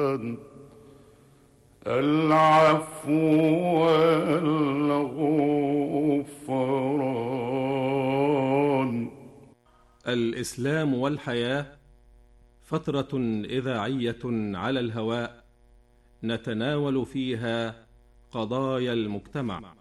العفو والغفران. الإسلام والحياة فترة إذاعية على الهواء، نتناول فيها قضايا المجتمع.